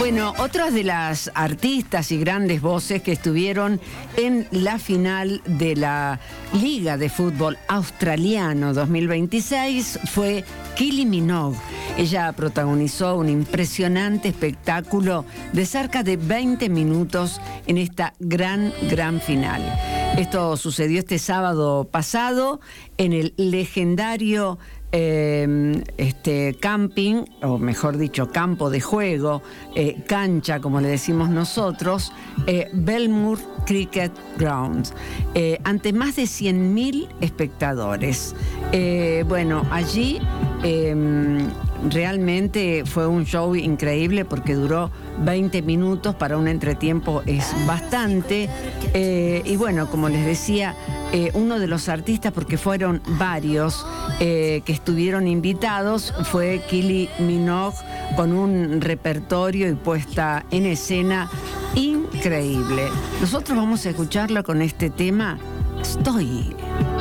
Bueno, otras de las artistas y grandes voces que estuvieron en la final de la Liga de Fútbol Australiano 2026 fue Kylie Minogue. Ella protagonizó un impresionante espectáculo de cerca de 20 minutos en esta gran final. Esto sucedió este sábado pasado en el legendario camping, o mejor dicho, campo de juego, cancha, como le decimos nosotros, Belmore Cricket Ground, ante más de 100.000 espectadores. Bueno, allí realmente fue un show increíble porque duró 20 minutos, para un entretiempo es bastante. Y bueno, como les decía, uno de los artistas, porque fueron varios que estuvieron invitados, fue Kylie Minogue, con un repertorio y puesta en escena increíble. Nosotros vamos a escucharla con este tema, Estoy.